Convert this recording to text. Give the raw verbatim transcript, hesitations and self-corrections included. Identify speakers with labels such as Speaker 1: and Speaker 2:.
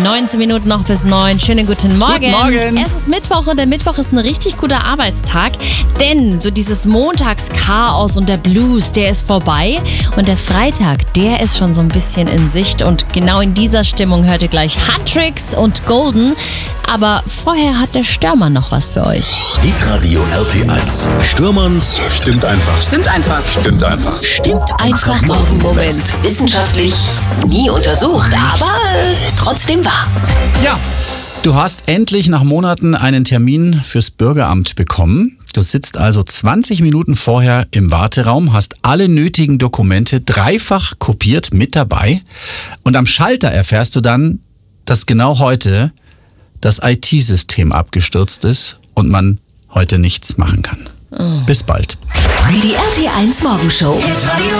Speaker 1: neunzehn Minuten noch bis neun. Schönen guten Morgen.
Speaker 2: Guten Morgen.
Speaker 1: Es ist Mittwoch und der Mittwoch ist ein richtig guter Arbeitstag, denn so dieses Montagschaos und der Blues, der ist vorbei und der Freitag, der ist schon so ein bisschen in Sicht und genau in dieser Stimmung hört ihr gleich Huntrix und Golden. Aber vorher hat der Störmann noch was für euch.
Speaker 3: Hitradio R T eins. Störmanns
Speaker 2: Stimmt einfach.
Speaker 4: Stimmt einfach.
Speaker 2: Stimmt einfach.
Speaker 3: Stimmt
Speaker 4: Einfach Morgenmoment. Wissenschaftlich nie untersucht, aber äh, trotzdem wahr.
Speaker 2: Ja, du hast endlich nach Monaten einen Termin fürs Bürgeramt bekommen. Du sitzt also zwanzig Minuten vorher im Warteraum, hast alle nötigen Dokumente dreifach kopiert mit dabei und am Schalter erfährst du dann, dass genau heute das I T-System abgestürzt ist und man heute nichts machen kann. Oh. Bis bald.
Speaker 4: Die R T eins Morgenshow. Hitradio